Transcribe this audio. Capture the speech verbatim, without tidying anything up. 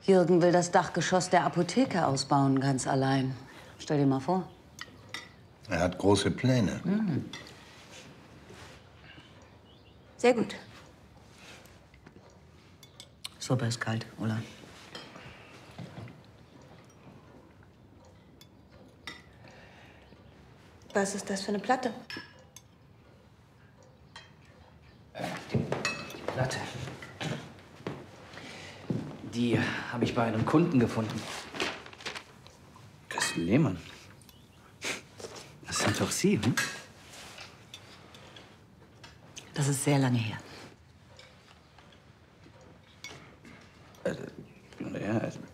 Jürgen will das Dachgeschoss der Apotheke ausbauen, ganz allein. Stell dir mal vor. Er hat große Pläne. Mhm. Sehr gut. Suppe ist kalt, Ulla. Was ist das für eine Platte? Die, die Platte. Die habe ich bei einem Kunden gefunden. Christel Lehmann. Das sind doch Sie, hm? Das ist sehr lange her. Äh, ja,